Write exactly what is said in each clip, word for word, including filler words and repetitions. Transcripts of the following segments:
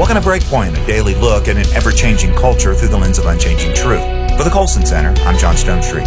Welcome to Breakpoint, a daily look at an ever-changing culture through the lens of unchanging truth. For the Colson Center, I'm John Stonestreet.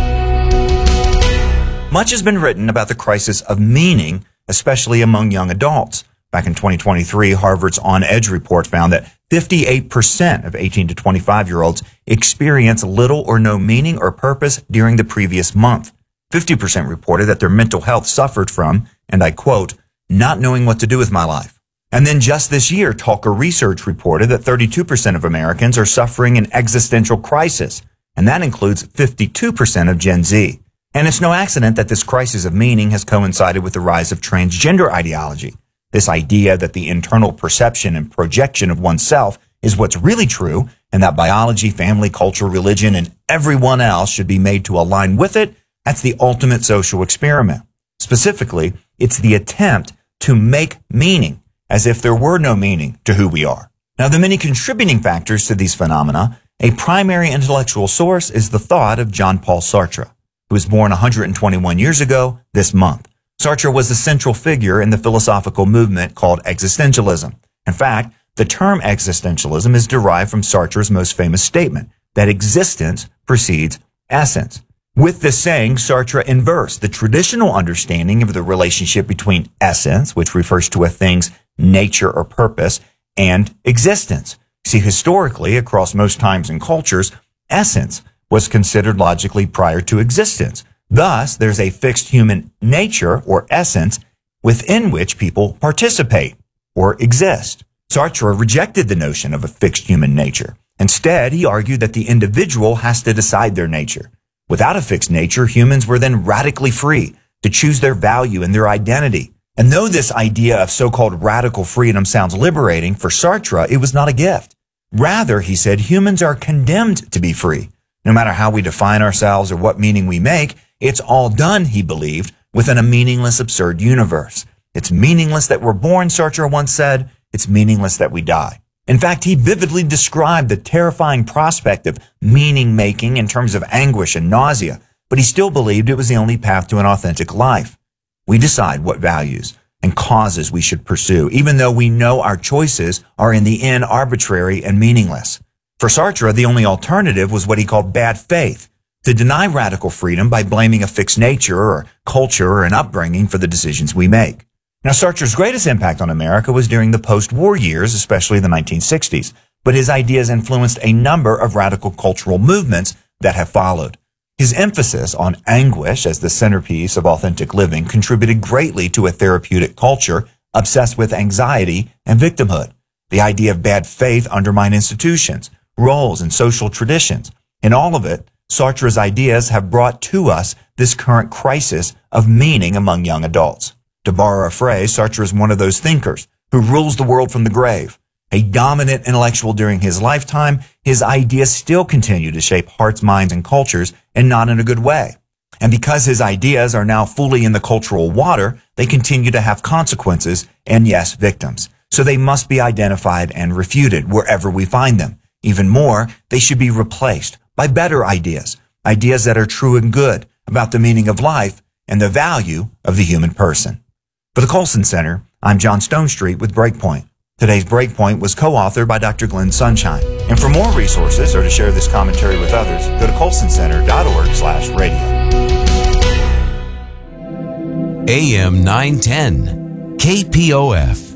Much has been written about the crisis of meaning, especially among young adults. Back in twenty twenty-three, Harvard's On Edge report found that fifty-eight percent of eighteen to twenty-five-year-olds experience little or no meaning or purpose during the previous month. fifty percent reported that their mental health suffered from, and I quote, not knowing what to do with my life. And then just this year, Talker Research reported that thirty-two percent of Americans are suffering an existential crisis, and that includes fifty-two percent of Gen Z. And it's no accident that this crisis of meaning has coincided with the rise of transgender ideology. This idea that the internal perception and projection of oneself is what's really true, and that biology, family, culture, religion, and everyone else should be made to align with it, that's the ultimate social experiment. Specifically, it's the attempt to make meaning, as if there were no meaning to who we are. Now, the many contributing factors to these phenomena, a primary intellectual source is the thought of Jean Paul Sartre, who was born one hundred twenty-one years ago this month. Sartre was a central figure in the philosophical movement called existentialism. In fact, the term existentialism is derived from Sartre's most famous statement, that existence precedes essence. With this saying, Sartre inversed the traditional understanding of the relationship between essence, which refers to a thing's nature or purpose, and existence. See, historically, across most times and cultures, essence was considered logically prior to existence. Thus, there's a fixed human nature or essence within which people participate or exist. Sartre rejected the notion of a fixed human nature. Instead, he argued that the individual has to decide their nature. Without a fixed nature, humans were then radically free to choose their value and their identity. And though this idea of so-called radical freedom sounds liberating, for Sartre, it was not a gift. Rather, he said, humans are condemned to be free. No matter how we define ourselves or what meaning we make, it's all done, he believed, within a meaningless, absurd universe. It's meaningless that we're born, Sartre once said. It's meaningless that we die. In fact, he vividly described the terrifying prospect of meaning-making in terms of anguish and nausea, but he still believed it was the only path to an authentic life. We decide what values and causes we should pursue, even though we know our choices are in the end arbitrary and meaningless. For Sartre, the only alternative was what he called bad faith, to deny radical freedom by blaming a fixed nature or culture or an upbringing for the decisions we make. Now, Sartre's greatest impact on America was during the post-war years, especially the nineteen sixties, but his ideas influenced a number of radical cultural movements that have followed. His emphasis on anguish as the centerpiece of authentic living contributed greatly to a therapeutic culture obsessed with anxiety and victimhood. The idea of bad faith undermined institutions, roles, and social traditions. In all of it, Sartre's ideas have brought to us this current crisis of meaning among young adults. To borrow a phrase, Sartre is one of those thinkers who rules the world from the grave. A dominant intellectual during his lifetime, his ideas still continue to shape hearts, minds, and cultures, and not in a good way. And because his ideas are now fully in the cultural water, they continue to have consequences and, yes, victims. So they must be identified and refuted wherever we find them. Even more, they should be replaced by better ideas, ideas that are true and good about the meaning of life and the value of the human person. For the Colson Center, I'm John Stonestreet with Breakpoint. Today's Breakpoint was co-authored by Doctor Glenn Sunshine. And for more resources or to share this commentary with others, go to colson center dot org slash radio. A M nine ten, K P O F.